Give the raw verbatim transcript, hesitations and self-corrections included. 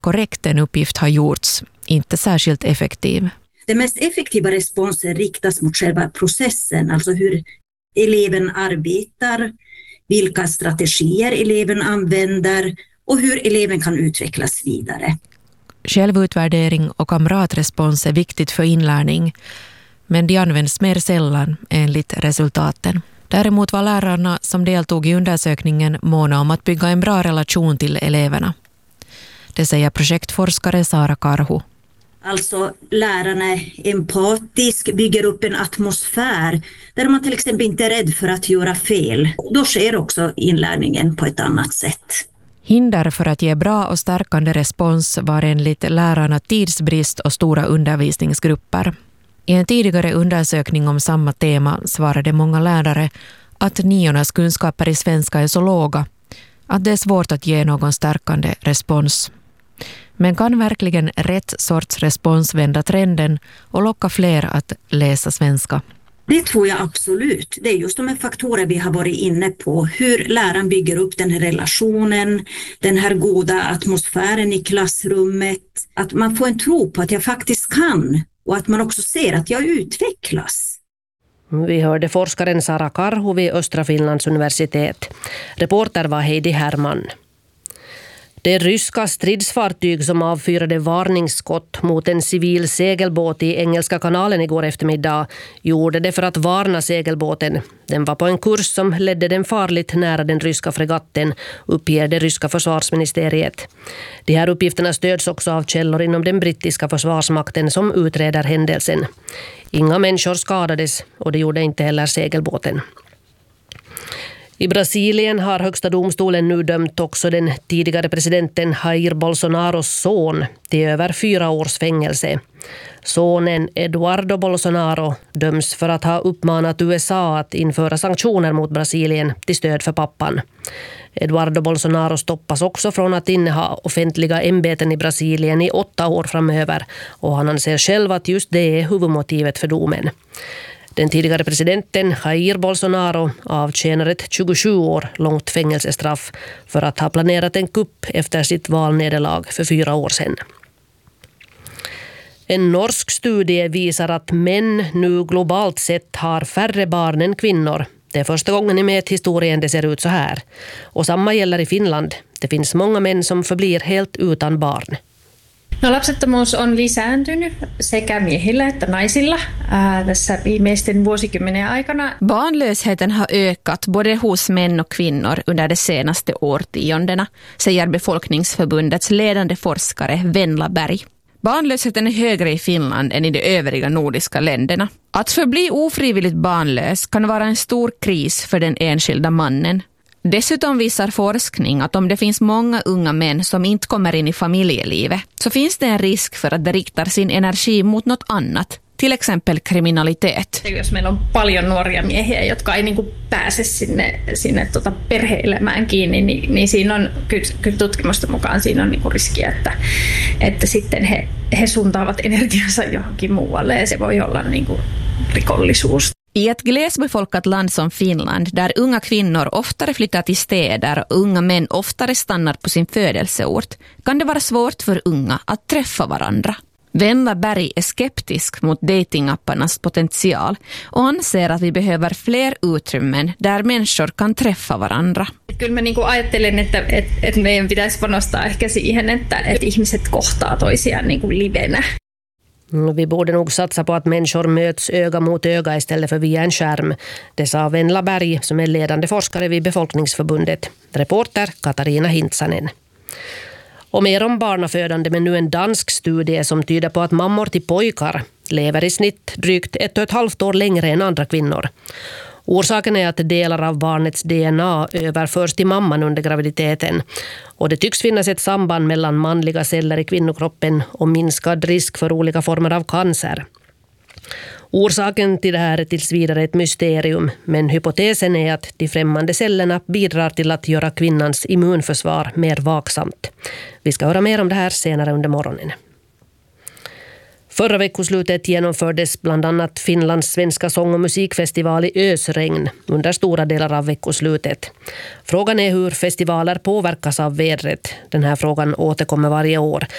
korrekt en uppgift har gjorts, inte särskilt effektiv. Den mest effektiva responsen riktas mot själva processen, alltså hur eleven arbetar, vilka strategier eleven använder och hur eleven kan utvecklas vidare. Självutvärdering och kamratrespons är viktigt för inlärning, men de används mer sällan enligt resultaten. Däremot var lärarna som deltog i undersökningen måna om att bygga en bra relation till eleverna. Det säger projektforskare Sara Karhu. Alltså lärarna är empatisk, bygger upp en atmosfär där man till exempel inte är rädd för att göra fel. Då sker också inlärningen på ett annat sätt. Hinder för att ge bra och stärkande respons var enligt lärarna tidsbrist och stora undervisningsgrupper. I en tidigare undersökning om samma tema svarade många lärare att niornas kunskaper i svenska är så låga att det är svårt att ge någon stärkande respons. Men kan verkligen rätt sorts respons vända trenden och locka fler att läsa svenska? Det tror jag absolut. Det är just de här faktorer vi har varit inne på. Hur läraren bygger upp den här relationen, den här goda atmosfären i klassrummet. Att man får en tro på att jag faktiskt kan och att man också ser att jag utvecklas. Vi hörde forskaren Sara Karhu vid Östra Finlands universitet. Reporter var Heidi Herman. Det ryska stridsfartyg som avfyrade varningsskott mot en civil segelbåt i Engelska kanalen igår eftermiddag gjorde det för att varna segelbåten. Den var på en kurs som ledde den farligt nära den ryska fregatten, uppger det ryska försvarsministeriet. De här uppgifterna stöds också av källor inom den brittiska försvarsmakten som utreder händelsen. Inga människor skadades och det gjorde inte heller segelbåten. I Brasilien har högsta domstolen nu dömt också den tidigare presidenten Jair Bolsonaros son till över fyra års fängelse. Sonen Eduardo Bolsonaro döms för att ha uppmanat U S A att införa sanktioner mot Brasilien till stöd för pappan. Eduardo Bolsonaro stoppas också från att inneha offentliga ämbeten i Brasilien i åtta år framöver och han anser själv att just det är huvudmotivet för domen. Den tidigare presidenten Jair Bolsonaro avtjänar ett tjugosju år långt fängelsestraff för att ha planerat en kupp efter sitt valnederlag för fyra år sedan. En norsk studie visar att män nu globalt sett har färre barn än kvinnor. Det är första gången i mäthistorien det ser ut så här. Och samma gäller i Finland. Det finns många män som förblir helt utan barn. No, lapsettomuus on lisääntynyt sekä miehillä että naisilla ää, tässä viimeisten vuosikymmenien aikana. Barnlösheten har ökat både hos män och kvinnor under de senaste årtiondena, säger Befolkningsförbundets ledande forskare Venla Berg. Barnlösheten är högre i Finland än i de övriga nordiska länderna. Att förbli ofrivilligt barnlös kan vara en stor kris för den enskilda mannen. Dessutom visar forskning att om det finns många unga män som inte kommer in i familjelivet så finns det en risk för att de riktar sin energi mot något annat, till exempel kriminalitet. Jos meillä on paljon nuoria miehiä, jotka ei niinku pääse sinne, sinne tota perhe-elämään kiinni, niin, niin siinä on kyllä tutkimusten mukaan siinä on niinku riskiä, että, että sitten he, he suuntaavat energiansa johonkin muualle ja se voi olla niinku rikollisuus. I ett glesbefolkat land som Finland, där unga kvinnor oftare flyttar till städer och unga män oftare stannar på sin födelseort, kan det vara svårt för unga att träffa varandra. Venla Berg är skeptisk mot datingapparnas potential och anser att vi behöver fler utrymmen där människor kan träffa varandra. Kyllä mä niinku ajattelen, että, että, että meidän pitäisi panostaa ehkä siihen, että, että ihmiset kohtaa toisiaan niinku livenä. Vi borde nog satsa på att människor möts öga mot öga istället för via en skärm. Det sa Venla Berg som är ledande forskare vid Befolkningsförbundet. Reporter Katarina Hintsanen. Och mer om barnafödande, men nu en dansk studie som tyder på att mammor till pojkar lever i snitt drygt ett och ett halvt år längre än andra kvinnor. Orsaken är att delar av barnets D N A överförs till mamman under graviditeten. Och det tycks finnas ett samband mellan manliga celler i kvinnokroppen och minskad risk för olika former av cancer. Orsaken till det här är tills vidare ett mysterium, men hypotesen är att de främmande cellerna bidrar till att göra kvinnans immunförsvar mer vaksamt. Vi ska höra mer om det här senare under morgonen. Förra veckoslutet genomfördes bland annat Finlands svenska sång- och musikfestival i ösregn under stora delar av veckoslutet. Frågan är hur festivaler påverkas av vädret. Den här frågan återkommer varje år.